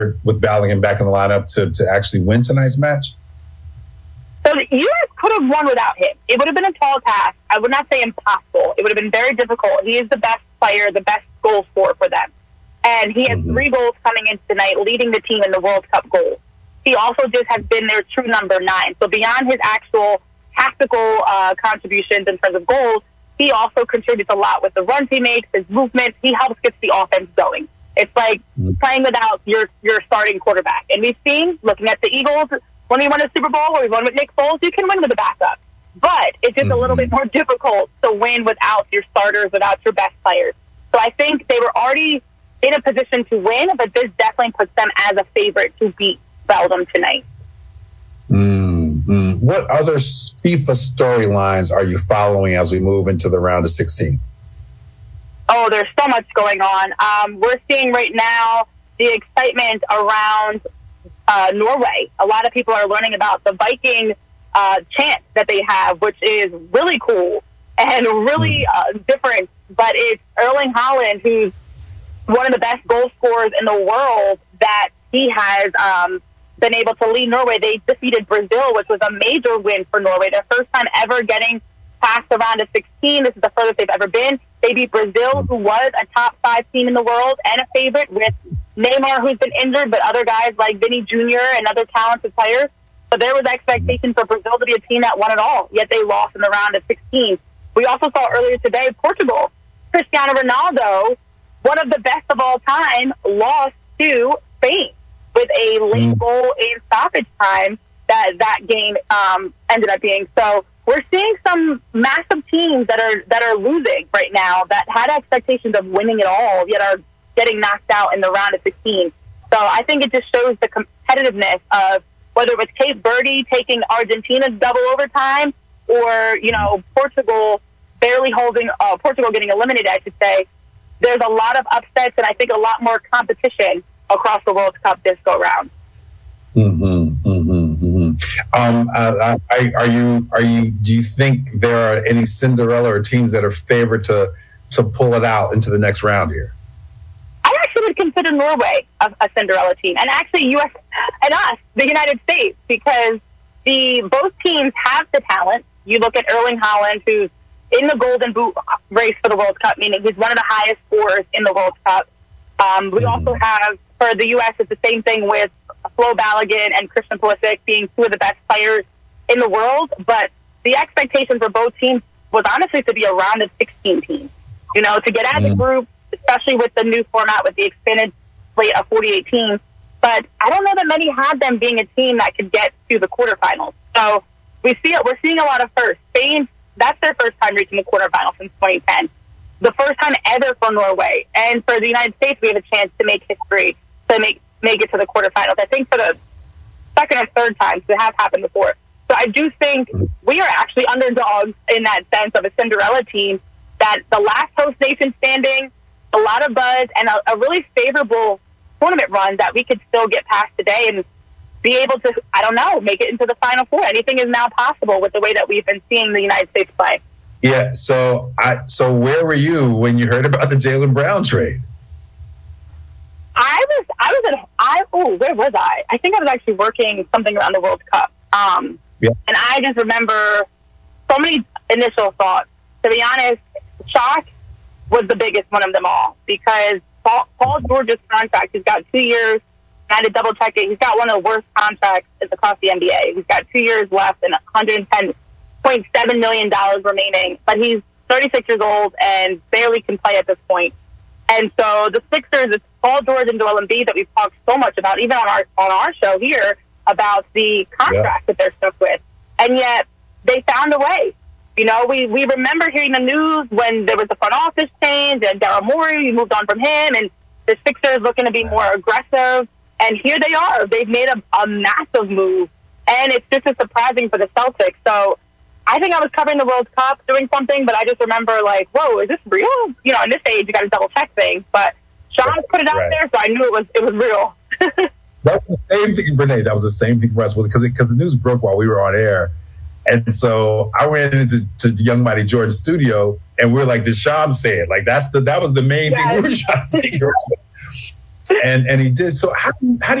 with Balogun back in the lineup to actually win tonight's match? So the U.S. could have won without him. It would have been a tall task. I would not say impossible. It would have been very difficult. He is the best player, the best goal scorer for them. And he has 3 goals coming in tonight, leading the team in the World Cup goals. He also just has been their true number 9. So beyond his actual tactical contributions in terms of goals, he also contributes a lot with the runs he makes, his movement. He helps get the offense going. It's like playing without your starting quarterback. And we've seen, looking at the Eagles, when we won a Super Bowl or we won with Nick Foles, you can win with a backup. But it's just a little bit more difficult to win without your starters, without your best players. So I think they were already in a position to win, but this definitely puts them as a favorite to beat Belgium tonight. What other FIFA storylines are you following as we move into the round of 16? Oh, there's so much going on. We're seeing right now the excitement around Norway. A lot of people are learning about the Viking chant that they have, which is really cool and really different. But it's Erling Haaland, who's one of the best goal scorers in the world, that he has been able to lead Norway. They defeated Brazil, which was a major win for Norway. Their first time ever getting past the round of 16. This is the furthest they've ever been. They beat Brazil, who was a top 5 team in the world and a favorite, with Neymar, who's been injured, but other guys like Vinny Jr. and other talented players. But there was expectation for Brazil to be a team that won it all, yet they lost in the round of 16. We also saw earlier today, Portugal, Cristiano Ronaldo, one of the best of all time, lost to Spain with a late goal in stoppage time that game ended up being. So we're seeing some massive teams that are losing right now, that had expectations of winning it all, yet are getting knocked out in the round of 16. So I think it just shows the competitiveness of whether it was Cape Verde taking Argentina's double overtime, or, you know, Portugal barely holding, Portugal getting eliminated, I should say. There's a lot of upsets and I think a lot more competition across the World Cup this go round. Do you think there are any Cinderella or teams that are favored to pull it out into the next round here? I actually would consider Norway a Cinderella team, and actually U.S. and us, the United States, because both teams have the talent. You look at Erling Haaland, who's in the Golden Boot race for the World Cup, meaning he's one of the highest scorers in the World Cup. We also have, for the U.S., it's the same thing with Flo Balogun and Christian Pulisic being 2 of the best players in the world. But the expectation for both teams was honestly to be a round of 16 teams. You know, to get out of the group, especially with the new format, with the expanded slate of 48 teams. But I don't know that many had them being a team that could get to the quarterfinals. So we're seeing a lot of firsts. Spain, that's their first time reaching the quarterfinals since 2010. The first time ever for Norway. And for the United States, we have a chance to make history, to make it to the quarterfinals. I think for the second or third time, so it has happened before. So I do think we are actually underdogs in that sense of a Cinderella team, that the last host nation standing, a lot of buzz, and a really favorable tournament run that we could still get past today and be able to, I don't know, make it into the Final Four. Anything is now possible with the way that we've been seeing the United States play. Yeah, so where were you when you heard about the Jaylen Brown trade? Where was I? I think I was actually working something around the World Cup. And I just remember so many initial thoughts. To be honest, shock was the biggest one of them all, because Paul George's contract, he's got 2 years. I had to double check it. He's got one of the worst contracts across the NBA. He's got 2 years left and $110.7 million remaining, but he's 36 years old and barely can play at this point. And so the Sixers, it's Paul George and Joel Embiid that we've talked so much about, even on our show here, about the contract that they're stuck with. And yet they found a way. You know, we remember hearing the news when there was a front office change and Daryl Morey moved on from him, and the Sixers looking to be more aggressive. And here they are. They've made a massive move. And it's just as surprising for the Celtics. So I think I was covering the World Cup doing something, but I just remember like, whoa, is this real? You know, in this age, you got to double check things. But Sean put it out there, so I knew it was real. That's the same thing for Nate. That was the same thing for us, because the news broke while we were on air. And so I ran into Young Mighty George's studio, and we were like, did Sean say it? Like that was the main thing we were trying to figure out. and he did. So how do